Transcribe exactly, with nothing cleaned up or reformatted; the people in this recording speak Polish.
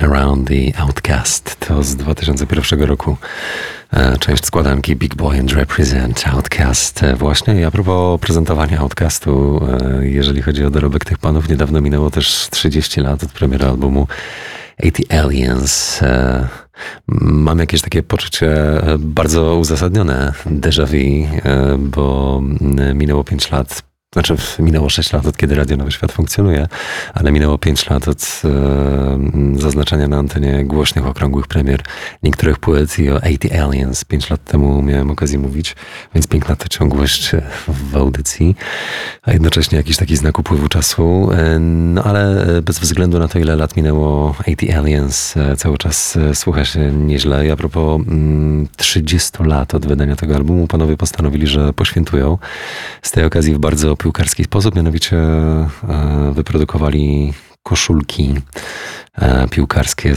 Around the Outcast. To z dwa tysiące pierwszego roku. Część składanki Big Boy and Represent Outcast. Właśnie i a propos prezentowania Outcastu, jeżeli chodzi o dorobek tych panów, niedawno minęło też trzydzieści lat od premiery albumu osiemdziesiąt Aliens. Mam jakieś takie poczucie bardzo uzasadnione déjà vu, bo minęło pięć lat. Znaczy minęło sześć lat od kiedy Radio Nowy Świat funkcjonuje, ale minęło pięć lat od e, zaznaczenia na antenie głośnych, okrągłych premier niektórych płyt i o osiemdziesiąt Aliens pięć lat temu miałem okazję mówić, więc piękna to ciągłość w audycji, a jednocześnie jakiś taki znak upływu czasu, e, no ale bez względu na to, ile lat minęło osiemdziesiąt Aliens e, cały czas e, słucha się nieźle. I a propos mm, trzydziestu lat od wydania tego albumu, panowie postanowili, że poświętują z tej okazji w bardzo piłkarski sposób, mianowicie e, wyprodukowali koszulki e, piłkarskie